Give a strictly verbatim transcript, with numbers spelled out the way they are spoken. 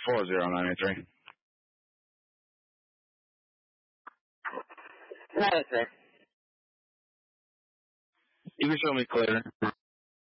four zero nine eight three. nine eight three. You can show me clear.